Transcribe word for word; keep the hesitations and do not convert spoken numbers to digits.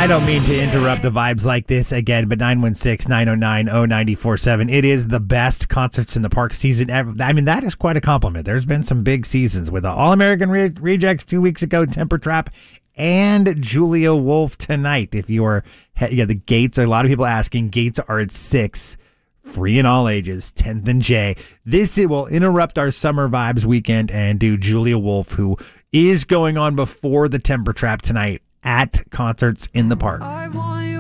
I don't mean to interrupt the vibes like this again, but nine one six, nine oh nine, oh nine four seven. It is the best Concerts in the Park season ever. I mean, that is quite a compliment. There's been some big seasons with the All-American Re- Rejects two weeks ago, Temper Trap, and Julia Wolf tonight. If you are, yeah, the gates, a lot of people asking, gates are at six. Free in all ages, tenth and J. This it will interrupt our summer vibes weekend and do Julia Wolf, who is going on before the Temper Trap tonight at Concerts in the Park.